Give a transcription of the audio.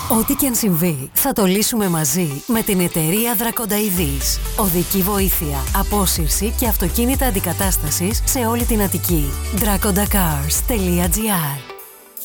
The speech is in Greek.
Ό,τι και αν συμβεί, θα το λύσουμε μαζί με την εταιρεία Drakonda EVs. Οδική βοήθεια, απόσυρση και αυτοκίνητα αντικατάστασης σε όλη την Αττική. DrakondaCars.gr